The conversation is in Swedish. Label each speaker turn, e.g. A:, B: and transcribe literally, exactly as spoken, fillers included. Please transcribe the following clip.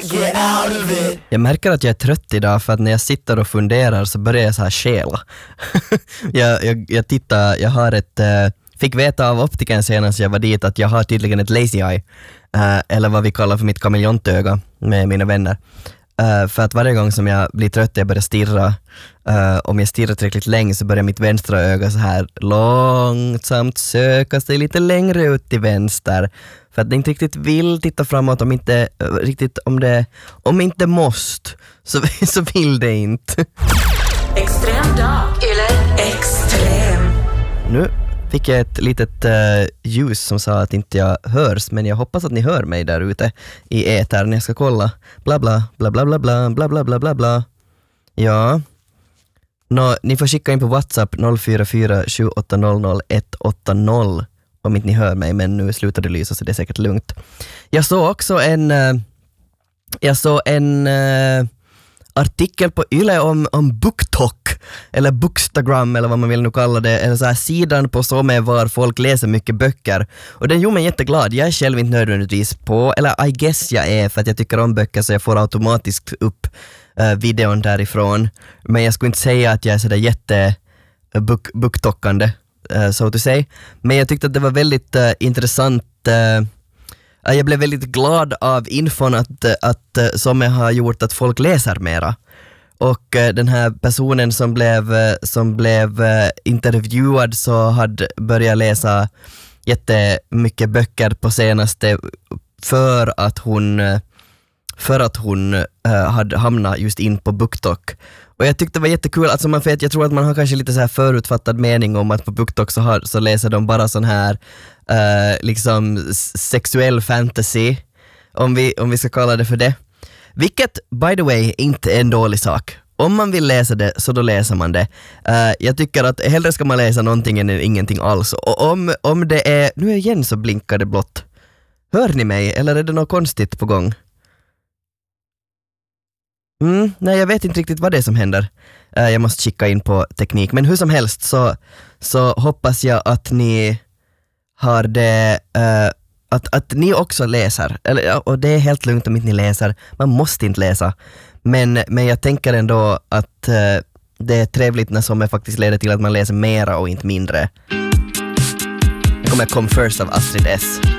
A: get out of it.
B: Jag märker att jag är trött idag för att när jag sitter och funderar så börjar jag så här skela. jag, jag, jag tittar, jag har ett... Uh, fick veta av optiken senast jag var dit att jag har tydligen ett lazy eye. Uh, eller vad vi kallar för mitt kameleontöga med mina vänner. Uh, för att varje gång som jag blir trött och jag börjar stirra, uh, om jag stirrar tillräckligt länge så börjar mitt vänstra öga så här långsamt söka sig lite längre ut till vänster. För att det inte riktigt vill titta framåt, om inte uh, riktigt, om det om inte måste, så, så vill det inte.
C: Extrem dag eller extrem.
B: Nu fick jag ett litet uh, ljus som sa att inte jag hörs, men jag hoppas att ni hör mig där ute i etern. Jag ska kolla. Bla bla bla bla bla bla bla bla bla bla bla. Ja. Nå, ni får skicka in på WhatsApp noll fyra fyra sju åtta noll noll ett åtta noll om inte ni hör mig, men nu slutar det lysa så det är säkert lugnt. Jag såg också en uh, jag såg en uh, artikel på Yle om, om BookTok eller Bookstagram eller vad man vill nu kalla det, eller så här sidan på som är var folk läser mycket böcker, och den gjorde mig jätteglad. Jag är själv inte nödvändigtvis på, eller I guess jag är, för att jag tycker om böcker så jag får automatiskt upp uh, videon därifrån, men jag skulle inte säga att jag är sådär jätte uh, book, booktockande uh, så att säga, men jag tyckte att det var väldigt uh, intressant. uh, Jag blev väldigt glad av infon att, att som jag har gjort att folk läser mera. Och den här personen som blev, som blev intervjuad så hade börjat läsa jättemycket böcker på senaste för att hon, för att hon hade hamnat just in på BookTok. Och jag tyckte det var jättekul, alltså man vet, jag tror att man har kanske lite så här förutfattad mening om att på BookTok så, har, så läser de bara sån här uh, liksom sexuell fantasy, om vi, om vi ska kalla det för det. Vilket, by the way, inte är en dålig sak. Om man vill läsa det så då läser man det. Uh, jag tycker att hellre ska man läsa någonting än ingenting alls. Och om, om det är, nu igen så blinkar det blått. Hör ni mig eller är det något konstigt på gång? Mm, nej, jag vet inte riktigt vad det är som händer. Uh, jag måste kika in på teknik. Men hur som helst så, så hoppas jag att ni har det, uh, att, att ni också läser. Eller, och det är helt lugnt om inte ni läser. Man måste inte läsa. Men, men jag tänker ändå att uh, det är trevligt när som faktiskt leder till att man läser mera och inte mindre. Det kommer Come First av Astrid S.